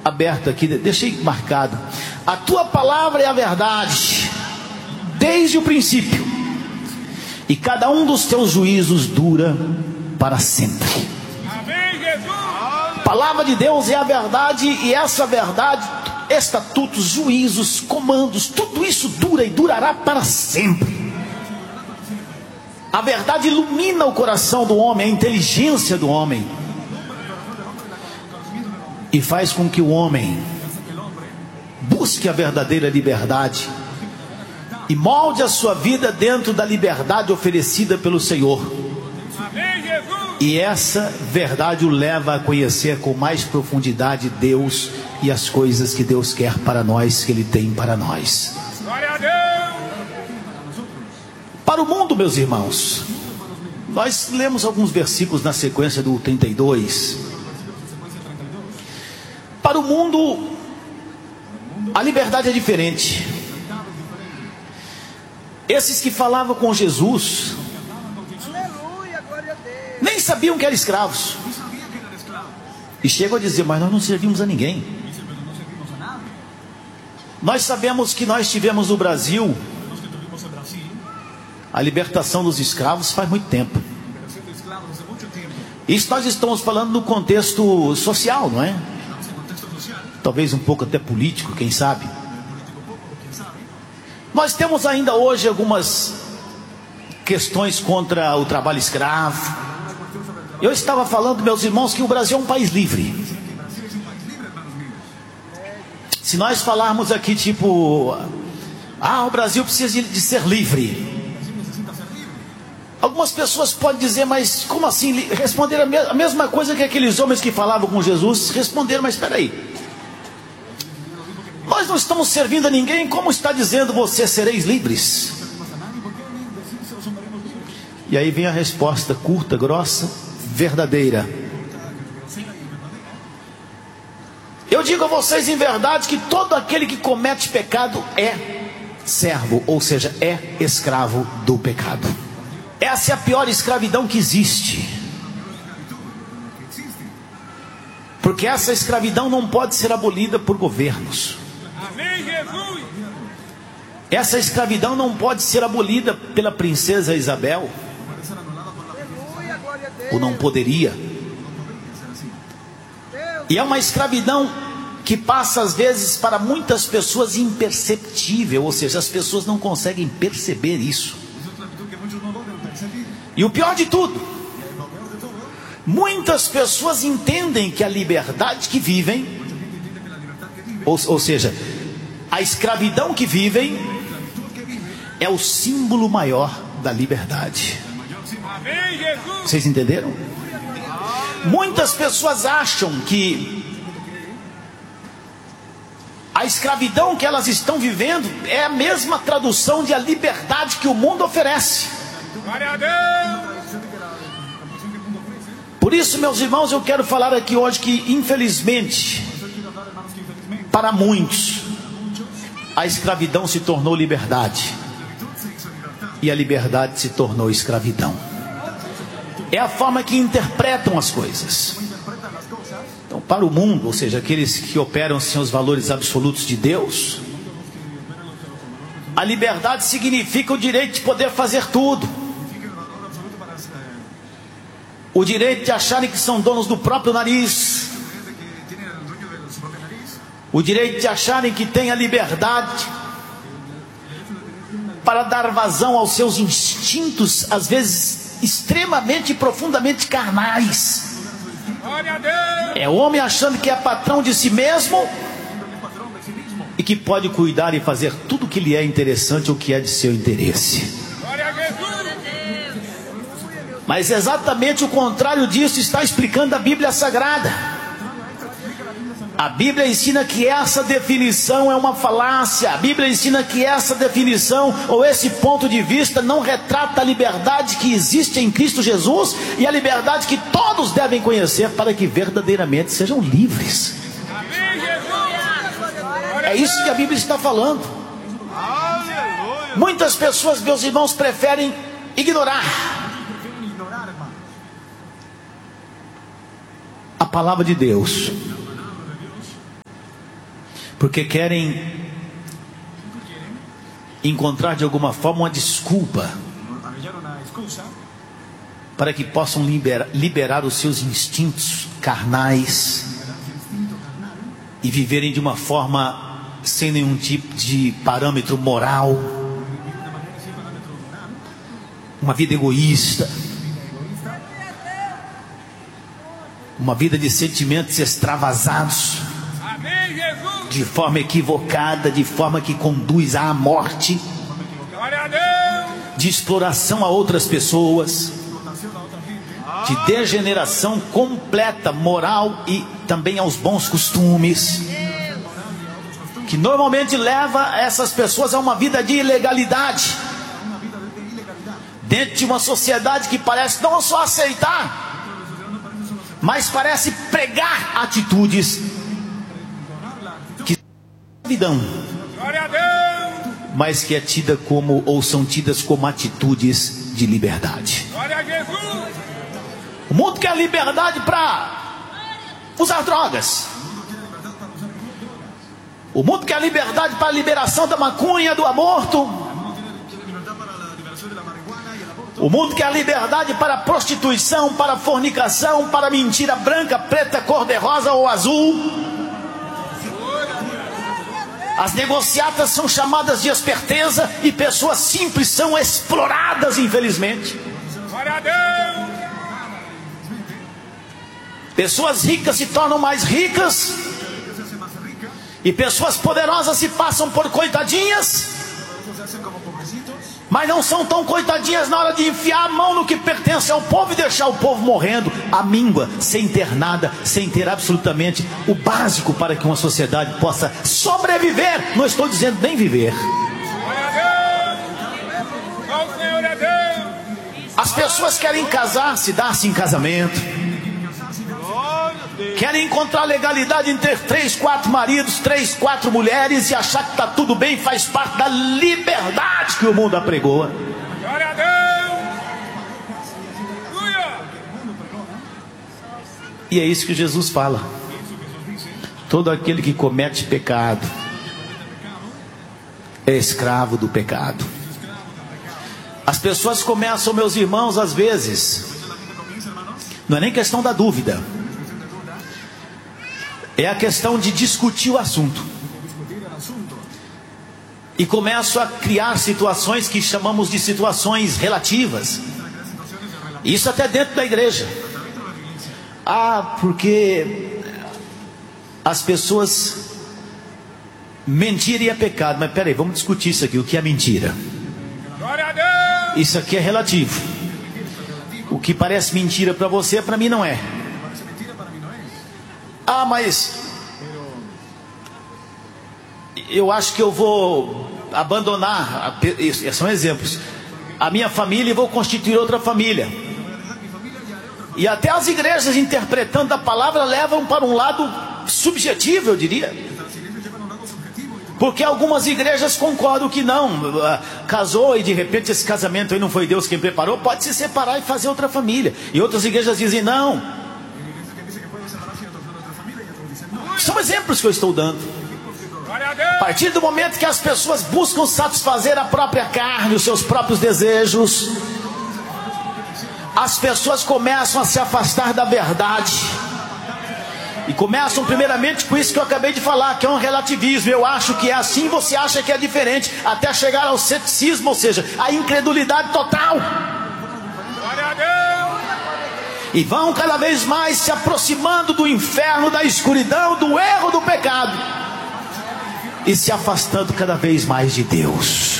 aberto aqui, deixei marcado: a tua palavra é a verdade, desde o princípio, e cada um dos teus juízos dura para sempre. Amém, Jesus. A palavra de Deus é a verdade, e essa verdade, estatutos, juízos, comandos, tudo isso dura e durará para sempre. A verdade ilumina o coração do homem, a inteligência do homem, e faz com que o homem busque a verdadeira liberdade e molde a sua vida dentro da liberdade oferecida pelo Senhor. Amém, Jesus. E essa verdade o leva a conhecer com mais profundidade Deus e as coisas que Deus quer para nós, que Ele tem para nós. Glória a Deus. Para o mundo, meus irmãos, nós lemos alguns versículos na sequência do 32. Para o mundo, a liberdade é diferente. Esses que falavam com Jesus nem sabiam que eram escravos, e chegam a dizer: mas nós não servimos a ninguém. Nós sabemos que nós tivemos no Brasil a libertação dos escravos faz muito tempo. Isso nós estamos falando no contexto social, não é? Talvez um pouco até político, quem sabe. Nós temos ainda hoje algumas questões contra o trabalho escravo. Eu estava falando, meus irmãos, que o Brasil é um país livre. Se nós falarmos aqui tipo: o Brasil precisa de ser livre, algumas pessoas podem dizer: mas como assim? Responderam a mesma coisa que aqueles homens que falavam com Jesus. Responderam: mas espera aí, nós não estamos servindo a ninguém, como está dizendo você sereis livres? E aí vem a resposta curta, grossa, verdadeira: eu digo a vocês em verdade que todo aquele que comete pecado é servo, ou seja, é escravo do pecado. Essa é a pior escravidão que existe, porque essa escravidão não pode ser abolida por governos. Amém, Jesus. Essa escravidão não pode ser abolida pela princesa Isabel, ou não poderia. E é uma escravidão que passa às vezes para muitas pessoas imperceptível, ou seja, as pessoas não conseguem perceber isso. E o pior de tudo, muitas pessoas entendem que a liberdade que vivem, ou seja, a escravidão que vivem, é o símbolo maior da liberdade. Amém, Jesus. Vocês entenderam? Muitas pessoas acham que a escravidão que elas estão vivendo é a mesma tradução de a liberdade que o mundo oferece. Glória a Deus. Por isso, meus irmãos, eu quero falar aqui hoje que, infelizmente, para muitos, a escravidão se tornou liberdade, e a liberdade se tornou escravidão. É a forma que interpretam as coisas. Então, para o mundo, ou seja, aqueles que operam sem os valores absolutos de Deus, a liberdade significa o direito de poder fazer tudo, o direito de acharem que são donos do próprio nariz, o direito de acharem que têm a liberdade para dar vazão aos seus instintos, às vezes extremamente e profundamente carnais. Glória a Deus. É o homem achando que é patrão de si mesmo e que pode cuidar e fazer tudo o que lhe é interessante ou que é de seu interesse. Glória a Jesus. Mas exatamente o contrário disso está explicando a Bíblia Sagrada. A Bíblia ensina que essa definição é uma falácia. A Bíblia ensina que essa definição, ou esse ponto de vista, não retrata a liberdade que existe em Cristo Jesus e a liberdade que todos devem conhecer para que verdadeiramente sejam livres. Amém, Jesus. É isso que a Bíblia está falando. Muitas pessoas, meus irmãos, preferem ignorar a palavra de Deus porque querem encontrar de alguma forma uma desculpa para que possam liberar os seus instintos carnais e viverem de uma forma sem nenhum tipo de parâmetro moral, uma vida egoísta, uma vida de sentimentos extravasados, de forma equivocada, de forma que conduz à morte, de exploração a outras pessoas, de degeneração completa moral e também aos bons costumes, que normalmente leva essas pessoas a uma vida de ilegalidade, dentro de uma sociedade que parece não só aceitar, mas parece pregar atitudes que são mas que é tida como, ou são tidas como atitudes de liberdade. O mundo quer liberdade para usar drogas. O mundo quer liberdade para a liberação da maconha, do aborto. O mundo quer liberdade para a prostituição, para a fornicação, para a mentira branca, preta, cor-de-rosa ou azul. As negociatas são chamadas de esperteza e pessoas simples são exploradas, infelizmente. Pessoas ricas se tornam mais ricas e pessoas poderosas se passam por coitadinhas, mas não são tão coitadinhas na hora de enfiar a mão no que pertence ao povo e deixar o povo morrendo à míngua, sem ter nada, sem ter absolutamente o básico para que uma sociedade possa sobreviver. Não estou dizendo nem viver. As pessoas querem casar-se, dar-se em casamento, querem encontrar legalidade em ter 3, 4 maridos, 3, 4 mulheres e achar que está tudo bem, faz parte da liberdade que o mundo apregoa. E é isso que Jesus fala: todo aquele que comete pecado é escravo do pecado. As pessoas começam, meus irmãos, às vezes, não é nem questão da dúvida, é a questão de discutir o assunto, e começam a criar situações que chamamos de situações relativas. Isso até dentro da igreja. Porque as pessoas, mentira é pecado. Mas peraí, vamos discutir isso aqui. O que é mentira? Isso aqui é relativo. O que parece mentira para você, para mim não é. Mas eu acho que eu vou abandonar, são exemplos, a minha família e vou constituir outra família. E até as igrejas, interpretando a palavra, levam para um lado subjetivo, eu diria. Porque algumas igrejas concordam que não, casou e de repente esse casamento aí não foi Deus quem preparou, pode se separar e fazer outra família. E outras igrejas dizem não. São exemplos que eu estou dando. A partir do momento que as pessoas buscam satisfazer a própria carne, os seus próprios desejos, as pessoas começam a se afastar da verdade. E começam primeiramente com isso que eu acabei de falar, que é um relativismo. Eu acho que é assim, você acha que é diferente, até chegar ao ceticismo, ou seja, a incredulidade total. E vão cada vez mais se aproximando do inferno, da escuridão, do erro, do pecado, e se afastando cada vez mais de Deus.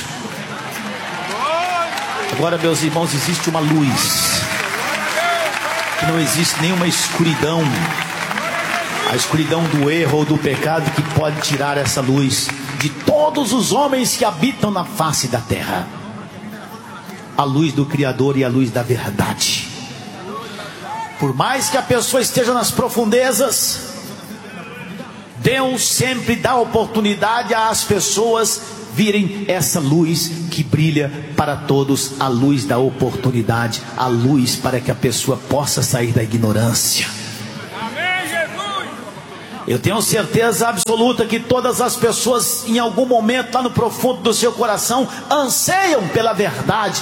Agora, meus irmãos, existe uma luz, que não existe nenhuma escuridão, a escuridão do erro ou do pecado, que pode tirar essa luz de todos os homens que habitam na face da terra. A luz do Criador e a luz da verdade. Por mais que a pessoa esteja nas profundezas, Deus sempre dá oportunidade às pessoas virem essa luz que brilha para todos, a luz da oportunidade, a luz para que a pessoa possa sair da ignorância. Eu tenho certeza absoluta que todas as pessoas, em algum momento, lá no profundo do seu coração, anseiam pela verdade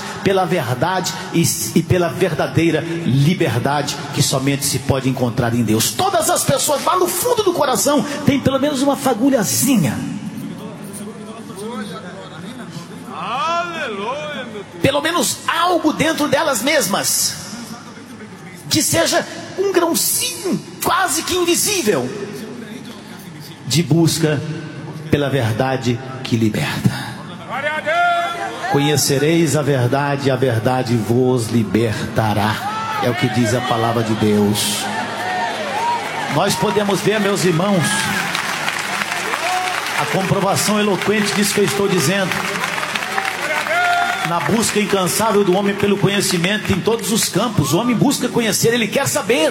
e pela verdadeira liberdade que somente se pode encontrar em Deus. Todas as pessoas, lá no fundo do coração, têm pelo menos uma fagulhazinha, pelo menos algo dentro delas mesmas, que seja um grãozinho quase que invisível, de busca pela verdade que liberta. Conhecereis a verdade vos libertará. É o que diz a palavra de Deus. Nós podemos ver, meus irmãos, a comprovação eloquente disso que eu estou dizendo. Na busca incansável do homem pelo conhecimento em todos os campos, o homem busca conhecer, ele quer saber.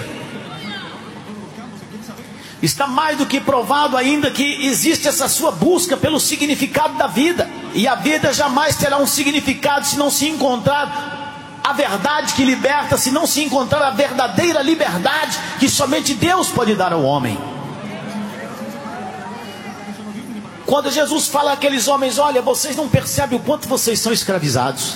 Está mais do que provado ainda que existe essa sua busca pelo significado da vida. E a vida jamais terá um significado se não se encontrar a verdade que liberta, se não se encontrar a verdadeira liberdade que somente Deus pode dar ao homem. Quando Jesus fala àqueles homens: olha, vocês não percebem o quanto vocês são escravizados,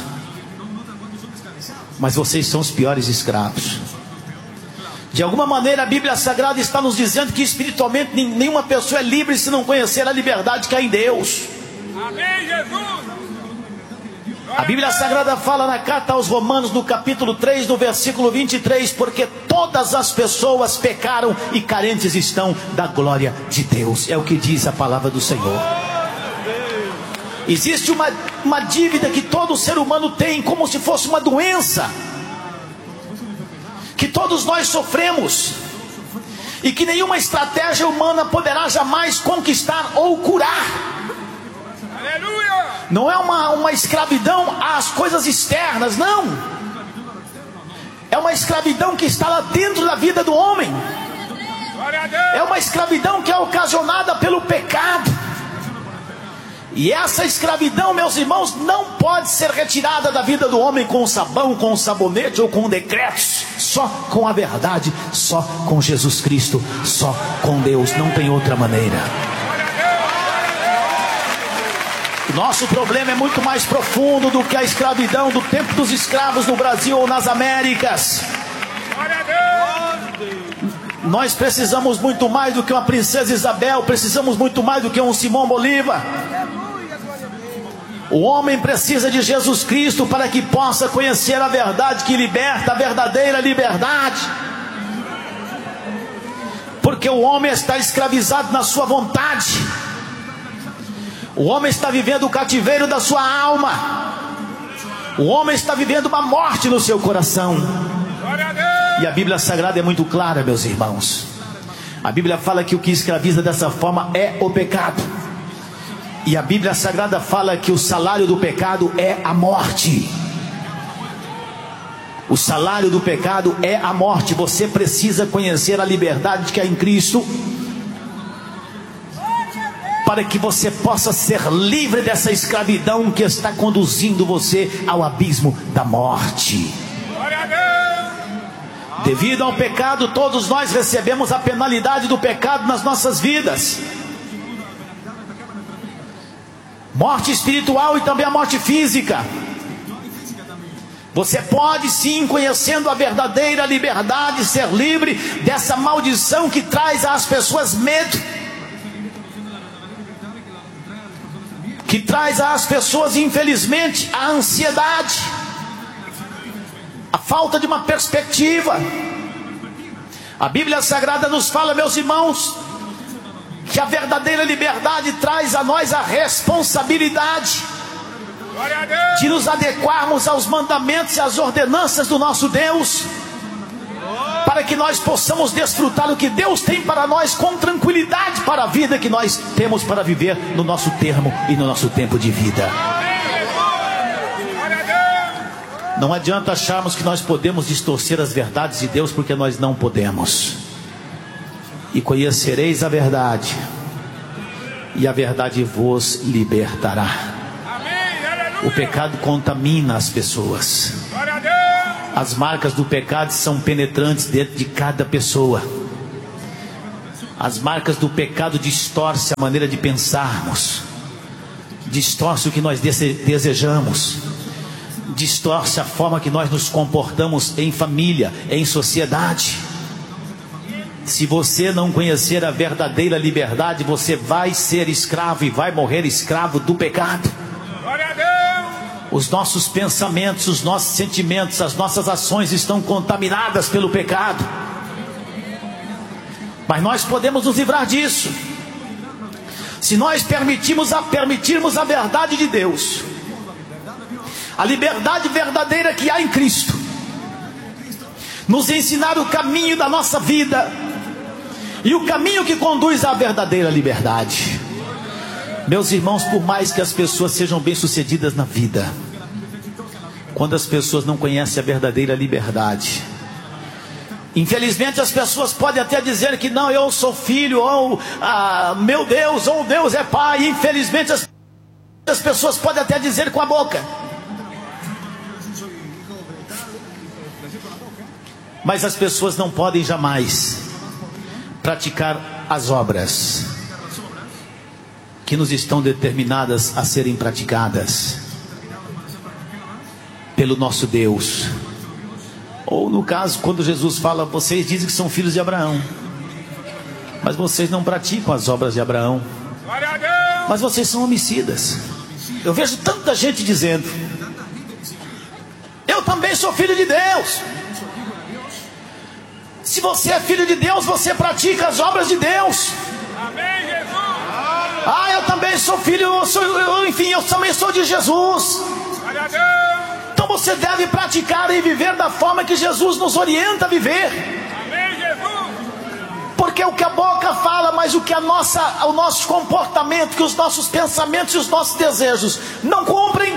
mas vocês são os piores escravos. De alguma maneira a Bíblia Sagrada está nos dizendo que espiritualmente nenhuma pessoa é livre se não conhecer a liberdade que há em Deus. Amém, Jesus. A Bíblia Sagrada fala na carta aos Romanos, no capítulo 3, no versículo 23, porque todas as pessoas pecaram e carentes estão da glória de Deus. É o que diz a palavra do Senhor. Existe uma dívida que todo ser humano tem, como se fosse uma doença, que todos nós sofremos, e que nenhuma estratégia humana poderá jamais conquistar ou curar. Aleluia. Não é uma escravidão às coisas externas, não. É uma escravidão que está lá dentro da vida do homem. Glória a Deus. É uma escravidão que é ocasionada pelo pecado. E essa escravidão, meus irmãos, não pode ser retirada da vida do homem com sabão, com sabonete ou com decretos. Só com a verdade, só com Jesus Cristo, só com Deus. Não tem outra maneira. O nosso problema é muito mais profundo do que a escravidão do tempo dos escravos no Brasil ou nas Américas. Glória a Deus. Nós precisamos muito mais do que uma princesa Isabel, precisamos muito mais do que um Simão Bolívar. O homem precisa de Jesus Cristo para que possa conhecer a verdade que liberta, a verdadeira liberdade. Porque o homem está escravizado na sua vontade. O homem está vivendo o cativeiro da sua alma. O homem está vivendo uma morte no seu coração. E a Bíblia Sagrada é muito clara, meus irmãos. A Bíblia fala que o que escraviza dessa forma é o pecado. E a Bíblia Sagrada fala que o salário do pecado é a morte. O salário do pecado é a morte. Você precisa conhecer a liberdade que há em Cristo, para que você possa ser livre dessa escravidão que está conduzindo você ao abismo da morte. Devido ao pecado, todos nós recebemos a penalidade do pecado nas nossas vidas. Morte espiritual e também a morte física. Você pode sim, conhecendo a verdadeira liberdade, ser livre dessa maldição que traz às pessoas medo, que traz às pessoas, infelizmente, a ansiedade, a falta de uma perspectiva. A Bíblia Sagrada nos fala, meus irmãos, que a verdadeira liberdade traz a nós a responsabilidade de nos adequarmos aos mandamentos e às ordenanças do nosso Deus, para que nós possamos desfrutar o que Deus tem para nós com tranquilidade para a vida que nós temos para viver no nosso termo e no nosso tempo de vida. Não adianta acharmos que nós podemos distorcer as verdades de Deus, porque nós não podemos. E conhecereis a verdade, e a verdade vos libertará. O pecado contamina as pessoas. As marcas do pecado são penetrantes dentro de cada pessoa. As marcas do pecado distorcem a maneira de pensarmos, distorce o que nós desejamos, distorce a forma que nós nos comportamos em família, em sociedade. Se você não conhecer a verdadeira liberdade, você vai ser escravo e vai morrer escravo do pecado. Glória a Deus. Os nossos pensamentos, os nossos sentimentos, as nossas ações estão contaminadas pelo pecado. Mas nós podemos nos livrar disso se nós permitirmos a verdade de Deus, a liberdade verdadeira que há em Cristo, nos ensinar o caminho da nossa vida e o caminho que conduz à verdadeira liberdade. Meus irmãos, por mais que as pessoas sejam bem-sucedidas na vida, quando as pessoas não conhecem a verdadeira liberdade, infelizmente as pessoas podem até dizer que não, eu sou filho, ou meu Deus, ou Deus é pai. Infelizmente as pessoas podem até dizer com a boca, mas as pessoas não podem jamais praticar as obras que nos estão determinadas a serem praticadas pelo nosso Deus. Ou no caso, quando Jesus fala, vocês dizem que são filhos de Abraão, mas vocês não praticam as obras de Abraão, mas vocês são homicidas. Eu vejo tanta gente dizendo, eu também sou filho de Deus. Se você é filho de Deus, você pratica as obras de Deus. Amém, Jesus. Eu também sou filho, eu também sou de Jesus. Glória a Deus. Então você deve praticar e viver da forma que Jesus nos orienta a viver. Amém, Jesus. Porque o que a boca fala, mas o que o nosso comportamento, que os nossos pensamentos e os nossos desejos não cumprem,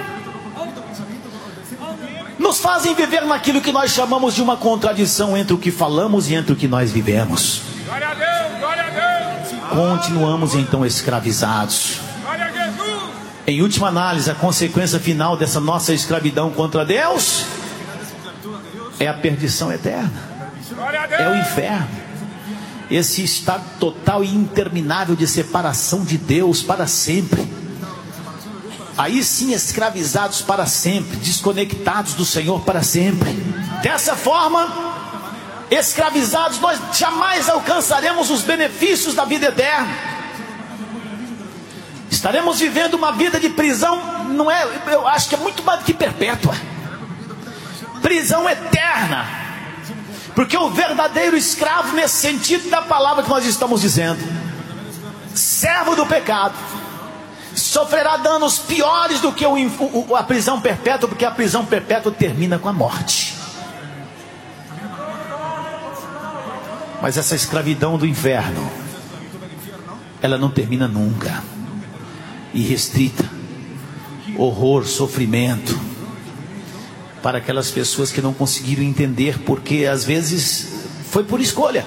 nos fazem viver naquilo que nós chamamos de uma contradição entre o que falamos e entre o que nós vivemos. Glória a Deus, glória a Deus. Continuamos então escravizados. Glória a Jesus. Em última análise, a consequência final dessa nossa escravidão contra Deus é a perdição eterna, Glória a Deus. é o inferno, esse estado total e interminável de separação de Deus para sempre. Aí sim, escravizados para sempre, desconectados do Senhor para sempre. Dessa forma, escravizados, nós jamais alcançaremos os benefícios da vida eterna. Estaremos vivendo uma vida de prisão, não é? Eu acho que é muito mais do que perpétua. Prisão eterna. Porque o verdadeiro escravo, nesse sentido da palavra que nós estamos dizendo, servo do pecado, sofrerá danos piores do que a prisão perpétua, porque a prisão perpétua termina com a morte. Mas essa escravidão do inferno, ela não termina nunca. Irrestrita, horror, sofrimento, para aquelas pessoas que não conseguiram entender, porque às vezes foi por escolha.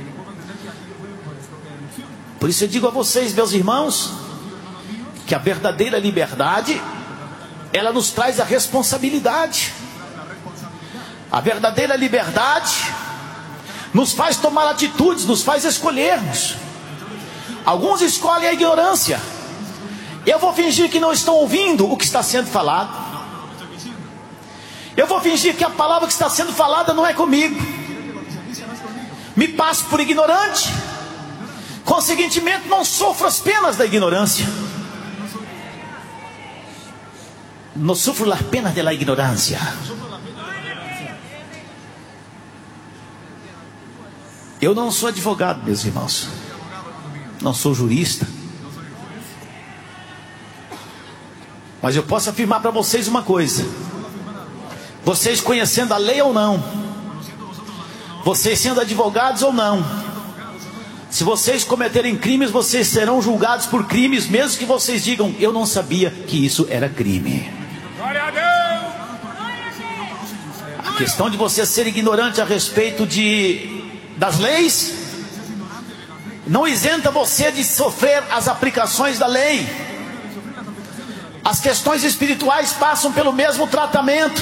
Por isso eu digo a vocês, meus irmãos, que a verdadeira liberdade, ela nos traz a responsabilidade. A verdadeira liberdade nos faz tomar atitudes, nos faz escolhermos. Alguns escolhem a ignorância. Eu vou fingir que não estou ouvindo o que está sendo falado. Eu vou fingir que a palavra que está sendo falada não é comigo. Me passo por ignorante. Consequentemente, não sofro as penas da ignorância. No sufro las penas de la ignorancia. Eu não sou advogado, meus irmãos. Não sou jurista. Mas eu posso afirmar para vocês uma coisa. Vocês conhecendo a lei ou não, vocês sendo advogados ou não, se vocês cometerem crimes, vocês serão julgados por crimes, mesmo que vocês digam, eu não sabia que isso era crime. Glória a Deus. A questão de você ser ignorante a respeito das leis não isenta você de sofrer as aplicações da lei. As questões espirituais passam pelo mesmo tratamento.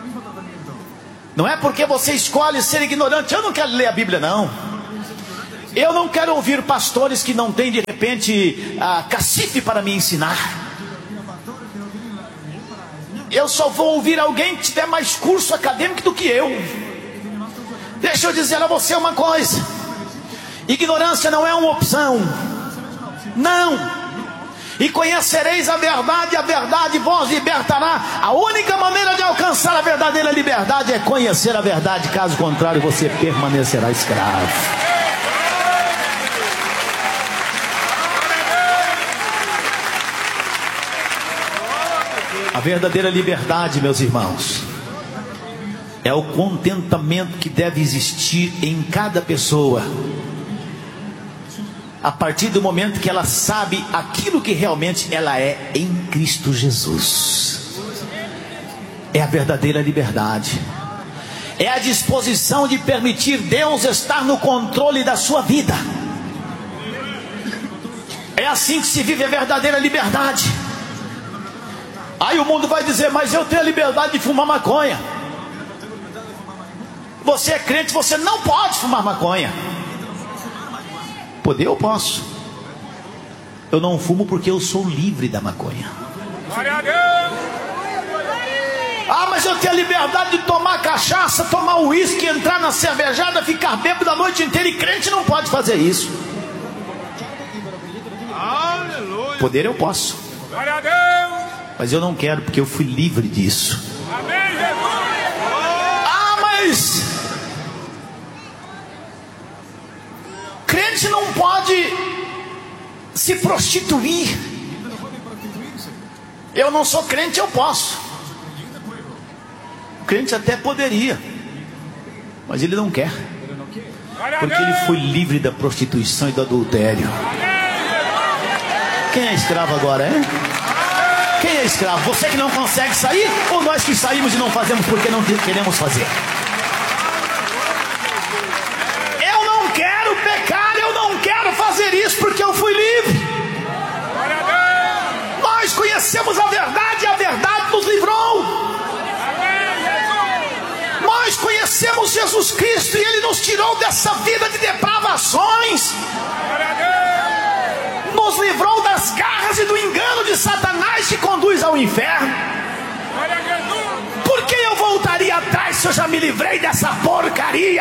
Não é porque você escolhe ser ignorante, eu não quero ler a Bíblia não, Eu não quero ouvir pastores que não têm de repente cacife para me ensinar. Eu só vou ouvir alguém que tiver mais curso acadêmico do que eu. Deixa eu dizer a você uma coisa: ignorância não é uma opção. Não. E conhecereis a verdade vos libertará. A única maneira de alcançar a verdadeira liberdade é conhecer a verdade. Caso contrário, você permanecerá escravo. A verdadeira liberdade, meus irmãos, é o contentamento que deve existir em cada pessoa, a partir do momento que ela sabe aquilo que realmente ela é em Cristo Jesus. É a verdadeira liberdade. É a disposição de permitir Deus estar no controle da sua vida. É assim que se vive a verdadeira liberdade. Aí o mundo vai dizer: mas eu tenho a liberdade de fumar maconha. Você é crente, você não pode fumar maconha. Poder eu posso. Eu não fumo porque eu sou livre da maconha. Glória a Deus. Ah, mas eu tenho a liberdade de tomar cachaça, tomar uísque, entrar na cervejada, ficar bêbado a noite inteira. E crente não pode fazer isso. Aleluia. Poder eu posso. Glória a Deus. Mas eu não quero, porque eu fui livre disso. Amém, Jesus. Ah, mas crente não pode se prostituir. Eu não sou crente, eu posso. O crente até poderia, mas ele não quer, porque ele foi livre da prostituição e do adultério. Quem é escravo agora, é? Quem é escravo? Você que não consegue sair, ou nós que saímos e não fazemos porque não queremos fazer? Eu não quero pecar, eu não quero fazer isso porque eu fui livre. Nós conhecemos a verdade e a verdade nos livrou. Nós conhecemos Jesus Cristo e Ele nos tirou dessa vida de depravações, nos livrou das garras e do engano de Satanás que conduz ao inferno. Por que eu voltaria atrás se eu já me livrei dessa porcaria?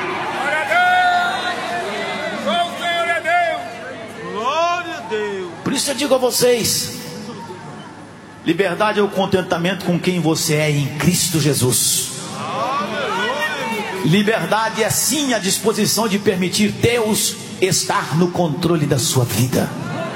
Glória a Deus. Por isso eu digo a vocês: liberdade é o contentamento com quem você é em Cristo Jesus. Liberdade é sim a disposição de permitir Deus estar no controle da sua vida.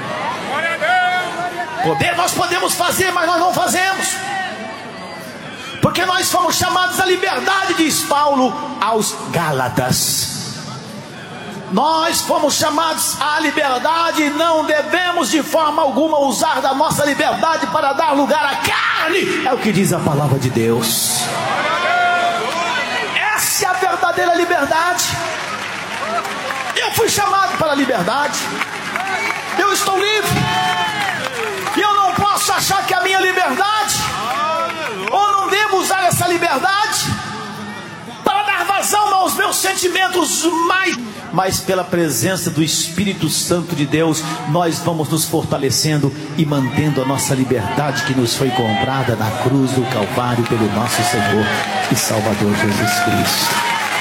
Poder nós podemos fazer, mas nós não fazemos, porque nós fomos chamados à liberdade, diz Paulo aos Gálatas. Nós fomos chamados à liberdade e não devemos de forma alguma usar da nossa liberdade para dar lugar à carne. É o que diz a palavra de Deus. Essa é a verdadeira liberdade. Eu fui chamado para a liberdade. Eu estou livre. E eu não posso achar que a minha liberdade, ou não devo usar essa liberdade para dar vazão aos meus sentimentos mas pela presença do Espírito Santo de Deus, nós vamos nos fortalecendo e mantendo a nossa liberdade que nos foi comprada na cruz do Calvário pelo nosso Senhor e Salvador Jesus Cristo.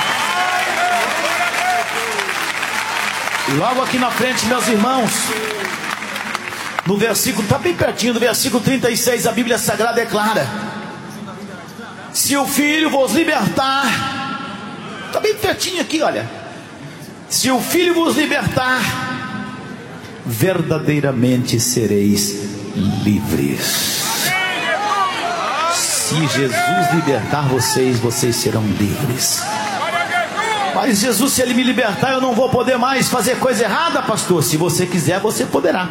Logo aqui na frente, meus irmãos, no versículo, está bem pertinho do versículo 36, a Bíblia Sagrada declara: se o Filho vos libertar, está bem pertinho aqui, olha. Se o Filho vos libertar, verdadeiramente sereis livres. Se Jesus libertar vocês, vocês serão livres. Mas Jesus, se Ele me libertar, eu não vou poder mais fazer coisa errada, pastor. Se você quiser, você poderá.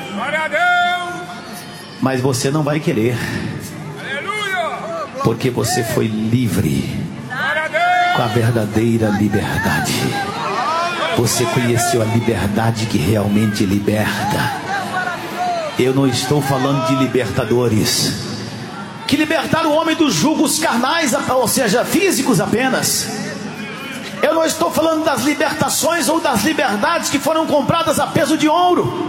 Mas você não vai querer, porque você foi livre com a verdadeira liberdade. Você conheceu a liberdade que realmente liberta. Eu não estou falando de libertadores que libertaram o homem dos julgos carnais, ou seja, físicos apenas. Eu Eu não estou falando das libertações ou das liberdades que foram compradas a peso de ouro.